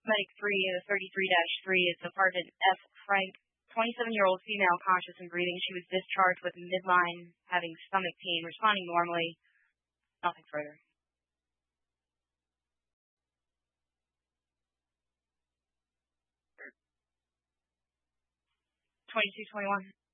Medic 3, 33-3 is Department F. Frank, 27-year-old female, conscious and breathing. She was discharged with midline, having stomach pain, responding normally. Nothing further. 2221.